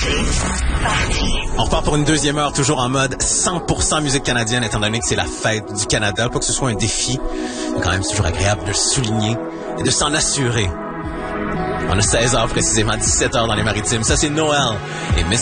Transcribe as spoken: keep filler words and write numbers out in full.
On repart pour une deuxième heure, toujours en mode cent pour cent musique canadienne, étant donné que c'est la fête du Canada. Pas que ce soit un défi, mais quand même c'est toujours agréable de le souligner et de s'en assurer. On a seize heures précisément, dix-sept heures dans les maritimes. Ça, c'est Noël et Miss